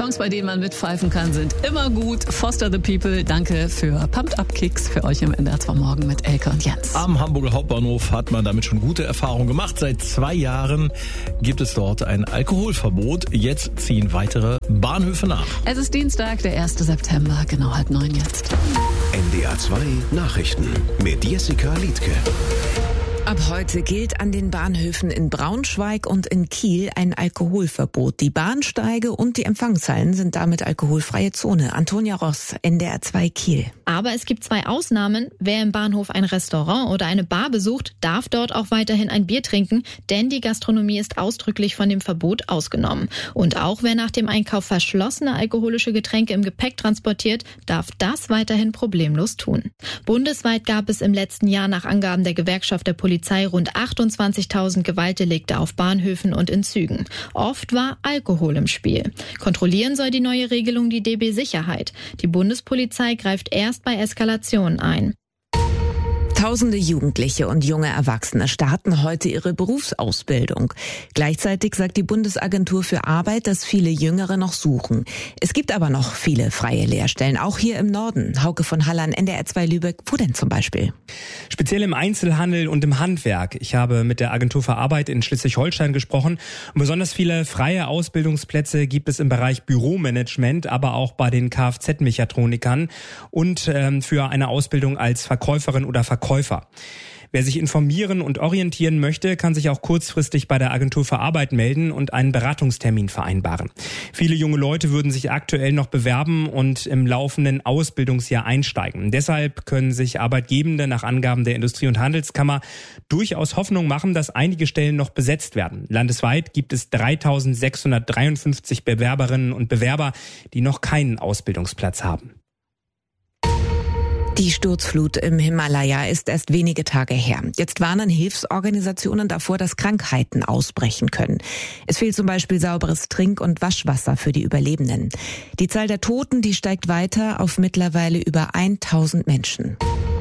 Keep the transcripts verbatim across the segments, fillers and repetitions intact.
Songs, bei denen man mitpfeifen kann, sind immer gut. Foster the People, danke für Pumped Up Kicks für euch im N D R zwei Morgen mit Elke und Jens. Am Hamburger Hauptbahnhof hat man damit schon gute Erfahrungen gemacht. Seit zwei Jahren gibt es dort ein Alkoholverbot. Jetzt ziehen weitere Bahnhöfe nach. Es ist Dienstag, der erste September, genau halb neun jetzt. N D R zwei Nachrichten mit Jessica Liedtke. Ab heute gilt an den Bahnhöfen in Braunschweig und in Kiel ein Alkoholverbot. Die Bahnsteige und die Empfangshallen sind damit alkoholfreie Zone. Antonia Ross, N D R zwei Kiel. Aber es gibt zwei Ausnahmen. Wer im Bahnhof ein Restaurant oder eine Bar besucht, darf dort auch weiterhin ein Bier trinken, denn die Gastronomie ist ausdrücklich von dem Verbot ausgenommen. Und auch wer nach dem Einkauf verschlossene alkoholische Getränke im Gepäck transportiert, darf das weiterhin problemlos tun. Bundesweit gab es im letzten Jahr nach Angaben der Gewerkschaft der Polizei rund achtundzwanzigtausend Gewaltdelikte auf Bahnhöfen und in Zügen. Oft war Alkohol im Spiel. Kontrollieren soll die neue Regelung die D B Sicherheit. Die Bundespolizei greift erst bei Eskalationen ein. Tausende Jugendliche und junge Erwachsene starten heute ihre Berufsausbildung. Gleichzeitig sagt die Bundesagentur für Arbeit, dass viele Jüngere noch suchen. Es gibt aber noch viele freie Lehrstellen, auch hier im Norden. Hauke von Halland, N D R zwei Lübeck. Wo denn zum Beispiel? Speziell im Einzelhandel und im Handwerk. Ich habe mit der Agentur für Arbeit in Schleswig-Holstein gesprochen. Und besonders viele freie Ausbildungsplätze gibt es im Bereich Büromanagement, aber auch bei den Kfz-Mechatronikern und ähm, für eine Ausbildung als Verkäuferin oder Verkäufer. Käufer. Wer sich informieren und orientieren möchte, kann sich auch kurzfristig bei der Agentur für Arbeit melden und einen Beratungstermin vereinbaren. Viele junge Leute würden sich aktuell noch bewerben und im laufenden Ausbildungsjahr einsteigen. Deshalb können sich Arbeitgebende nach Angaben der Industrie- und Handelskammer durchaus Hoffnung machen, dass einige Stellen noch besetzt werden. Landesweit gibt es dreitausendsechshundertdreiundfünfzig Bewerberinnen und Bewerber, die noch keinen Ausbildungsplatz haben. Die Sturzflut im Himalaya ist erst wenige Tage her. Jetzt warnen Hilfsorganisationen davor, dass Krankheiten ausbrechen können. Es fehlt zum Beispiel sauberes Trink- und Waschwasser für die Überlebenden. Die Zahl der Toten, die steigt weiter auf mittlerweile über tausend Menschen.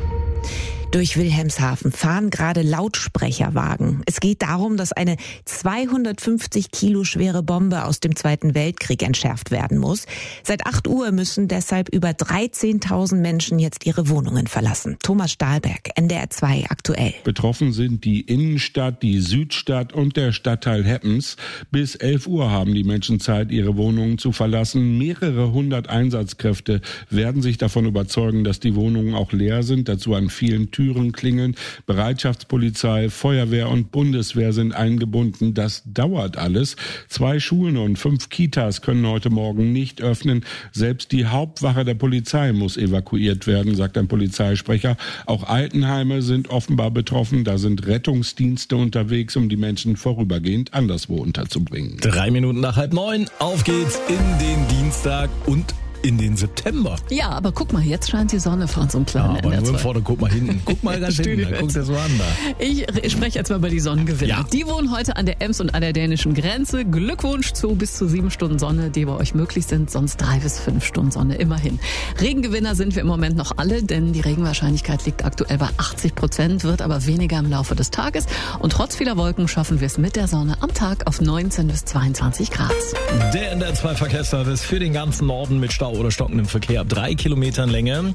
Durch Wilhelmshaven fahren gerade Lautsprecherwagen. Es geht darum, dass eine zweihundertfünfzig Kilo schwere Bombe aus dem Zweiten Weltkrieg entschärft werden muss. Seit acht Uhr müssen deshalb über dreizehntausend Menschen jetzt ihre Wohnungen verlassen. Thomas Stahlberg, N D R zwei aktuell. Betroffen sind die Innenstadt, die Südstadt und der Stadtteil Heppens. Bis elf Uhr haben die Menschen Zeit, ihre Wohnungen zu verlassen. Mehrere hundert Einsatzkräfte werden sich davon überzeugen, dass die Wohnungen auch leer sind. Dazu an vielen Türen klingeln. Bereitschaftspolizei, Feuerwehr und Bundeswehr sind eingebunden. Das dauert alles. Zwei Schulen und fünf Kitas können heute Morgen nicht öffnen. Selbst die Hauptwache der Polizei muss evakuiert werden, sagt ein Polizeisprecher. Auch Altenheime sind offenbar betroffen. Da sind Rettungsdienste unterwegs, um die Menschen vorübergehend anderswo unterzubringen. Drei Minuten nach halb neun. Auf geht's in den Dienstag und in den September. Ja, aber guck mal, jetzt scheint die Sonne von so einem kleinen ja, aber N D R zwei. nur vorne, guck mal hinten. Guck mal ganz hinten, da guckt der so an da. Ich spreche jetzt mal über die Sonnengewinner. Ja. Die wohnen heute an der Ems und an der dänischen Grenze. Glückwunsch zu bis zu sieben Stunden Sonne, die bei euch möglich sind. Sonst drei bis fünf Stunden Sonne, immerhin. Regengewinner sind wir im Moment noch alle, denn die Regenwahrscheinlichkeit liegt aktuell bei achtzig Prozent, wird aber weniger im Laufe des Tages. Und trotz vieler Wolken schaffen wir es mit der Sonne am Tag auf neunzehn bis zweiundzwanzig Grad. Der N D R zwei Verkehrsservice für den ganzen Norden mit Stau oder stockendem Verkehr ab drei Kilometern Länge.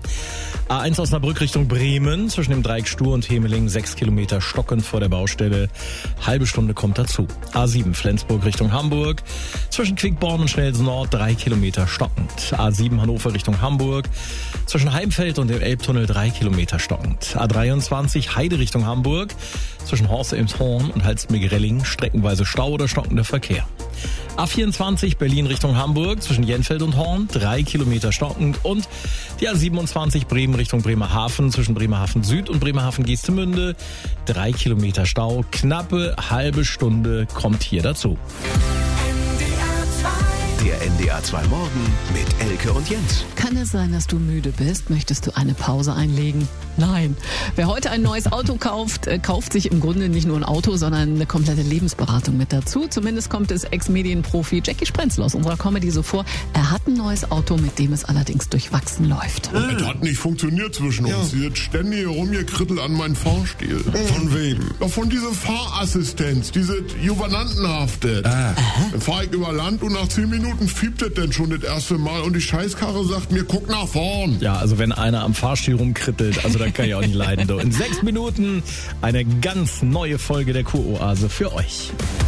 A eins Osnabrück Richtung Bremen, zwischen dem Dreieck Stur und Hemeling, sechs Kilometer stockend vor der Baustelle. Halbe Stunde kommt dazu. A sieben Flensburg Richtung Hamburg, zwischen Quickborn und Schnelsen Nord, drei Kilometer stockend. A sieben Hannover Richtung Hamburg, zwischen Heimfeld und dem Elbtunnel, drei Kilometer stockend. A dreiundzwanzig Heide Richtung Hamburg, zwischen Horst-Elmshorn und Halstenbek-Relling, streckenweise Stau oder stockender Verkehr. A vierundzwanzig Berlin Richtung Hamburg, zwischen Jenfeld und Horn, drei Kilometer stockend. Und die A siebenundzwanzig Bremen Richtung Bremerhaven, zwischen Bremerhaven Süd und Bremerhaven Geestemünde, drei Kilometer Stau. Knappe halbe Stunde kommt hier dazu. Der N D R zwei Morgen mit Elke und Jens. Kann es sein, dass du müde bist? Möchtest du eine Pause einlegen? Nein. Wer heute ein neues Auto kauft, äh, kauft sich im Grunde nicht nur ein Auto, sondern eine komplette Lebensberatung mit dazu. Zumindest kommt es Ex-Medienprofi Jackie Sprenzel aus unserer Comedy so vor. Er hat ein neues Auto, mit dem es allerdings durchwachsen läuft. Äh. Das hat nicht funktioniert zwischen ja. uns. Sie hat ständig rumgekrittelt an meinen Fahrstil. Äh. Von wem? Ja, von dieser Fahrassistenz, diese Juvenantenhafte. Ah. Dann fahre ich über Land und nach zehn Minuten fiel piept das denn schon das erste Mal und die Scheißkarre sagt mir, guck nach vorn. Ja, also wenn einer am Fahrstuhl rumkrittelt, also da kann ich auch nicht leiden. Du. In sechs Minuten eine ganz neue Folge der Kuroase für euch.